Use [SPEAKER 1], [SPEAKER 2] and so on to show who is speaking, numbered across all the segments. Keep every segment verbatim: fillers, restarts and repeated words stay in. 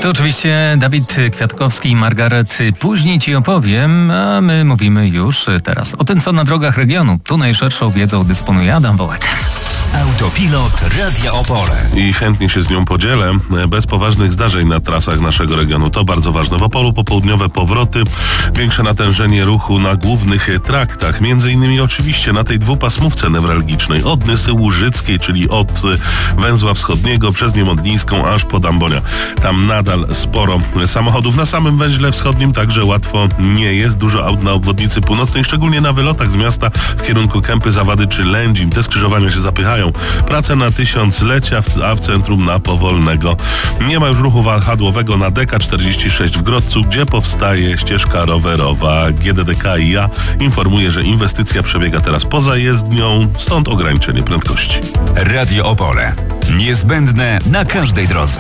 [SPEAKER 1] To oczywiście Dawid Kwiatkowski i Margaret. Później ci opowiem, a my mówimy już teraz o tym, co na drogach regionu. Tu najszerszą wiedzą dysponuje Adam Wołek.
[SPEAKER 2] Autopilot Radia Opole.
[SPEAKER 3] I chętnie się z nią podzielę. Bez poważnych zdarzeń na trasach naszego regionu. To bardzo ważne. W Opolu popołudniowe powroty, większe natężenie ruchu na głównych traktach. Między innymi oczywiście na tej dwupasmówce newralgicznej. Od Nysy Łużyckiej, czyli od Węzła Wschodniego przez Niemodlińską aż po Dambonia. Tam nadal sporo samochodów. Na samym węźle wschodnim także łatwo nie jest. Dużo aut na obwodnicy północnej, szczególnie na wylotach z miasta w kierunku Kępy, Zawady czy Lędzin. Te skrzyżowania się zapychają. Prace na tysiąclecia, a w centrum na Powolnego. Nie ma już ruchu wahadłowego na D K czterdzieści sześć w Grodcu, gdzie powstaje ścieżka rowerowa. G D D K i ja informuje, że inwestycja przebiega teraz poza jezdnią, stąd ograniczenie prędkości.
[SPEAKER 2] Radio Opole. Niezbędne na każdej drodze.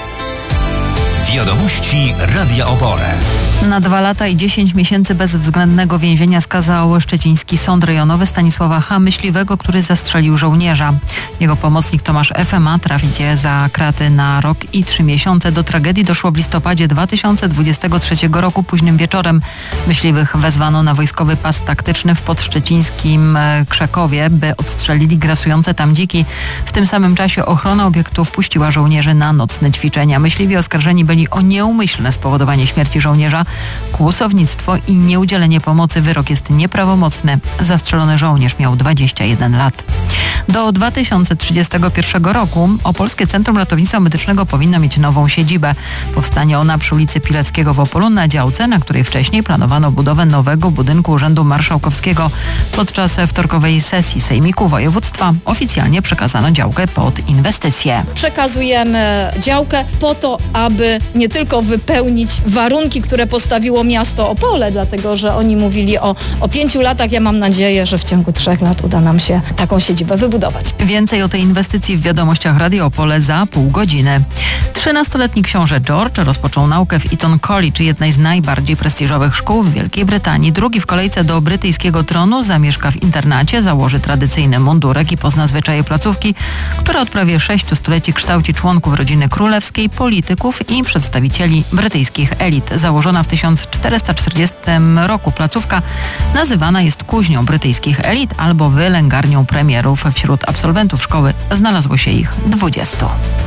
[SPEAKER 2] Wiadomości Radia Opole.
[SPEAKER 4] Na dwa lata i dziesięć miesięcy bezwzględnego więzienia skazał szczeciński sąd rejonowy Stanisława H., myśliwego, który zastrzelił żołnierza. Jego pomocnik Tomasz F. ma trafić za kraty na rok i trzy miesiące. Do tragedii doszło w listopadzie dwa tysiące dwudziestego trzeciego roku. Późnym wieczorem myśliwych wezwano na wojskowy pas taktyczny w podszczecińskim Krzekowie, by odstrzelili grasujące tam dziki. W tym samym czasie ochrona obiektu wpuściła żołnierzy na nocne ćwiczenia. Myśliwi oskarżeni byli o nieumyślne spowodowanie śmierci żołnierza, kłusownictwo i nieudzielenie pomocy. Wyrok jest nieprawomocny. Zastrzelony żołnierz miał dwadzieścia jeden lat. Do dwa tysiące trzydziestego pierwszego roku Opolskie Centrum Ratownictwa Medycznego powinno mieć nową siedzibę. Powstanie ona przy ulicy Pileckiego w Opolu na działce, na której wcześniej planowano budowę nowego budynku Urzędu Marszałkowskiego. Podczas wtorkowej sesji Sejmiku Województwa oficjalnie przekazano działkę pod inwestycje.
[SPEAKER 5] Przekazujemy działkę po to, aby nie tylko wypełnić warunki, które postawiło miasto Opole, dlatego że oni mówili o, o pięciu latach. Ja mam nadzieję, że w ciągu trzech lat uda nam się taką siedzibę wybudować.
[SPEAKER 4] Więcej o tej inwestycji w wiadomościach Radio Opole za pół godziny. trzynastoletni książę George rozpoczął naukę w Eton College, jednej z najbardziej prestiżowych szkół w Wielkiej Brytanii. Drugi w kolejce do brytyjskiego tronu, zamieszka w internacie, założy tradycyjny mundurek i pozna zwyczaje placówki, która od prawie sześciu stuleci kształci członków rodziny królewskiej, polityków i przedstawicieli brytyjskich elit. Założona w tysiąc czterysta czterdziestym roku placówka nazywana jest kuźnią brytyjskich elit albo wylęgarnią premierów. Wśród absolwentów szkoły znalazło się ich dwudziestu.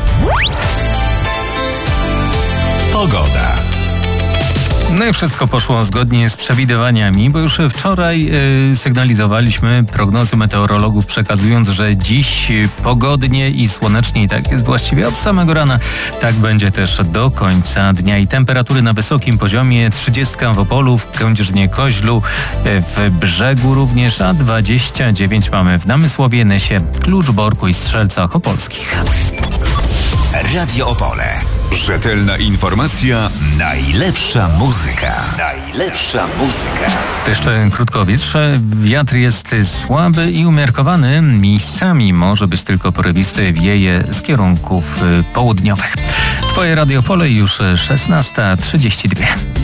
[SPEAKER 2] Pogoda.
[SPEAKER 1] No i wszystko poszło zgodnie z przewidywaniami, bo już wczoraj y, sygnalizowaliśmy prognozy meteorologów, przekazując, że dziś pogodnie i słonecznie, i tak jest właściwie od samego rana. Tak będzie też do końca dnia i temperatury na wysokim poziomie. trzydziestka w Opolu, w Kędzierzynie-Koźlu, w Brzegu również, a dwadzieścia dziewięć mamy w Namysłowie, Nysie, Kluczborku i Strzelcach Opolskich.
[SPEAKER 2] Radio Opole. Rzetelna informacja, najlepsza muzyka. Najlepsza muzyka.
[SPEAKER 1] To jeszcze krótkowietrze. Wiatr jest słaby i umiarkowany. Miejscami może być tylko porywisty, wieje z kierunków południowych. Twoje Radio Opole już szesnasta trzydzieści dwa.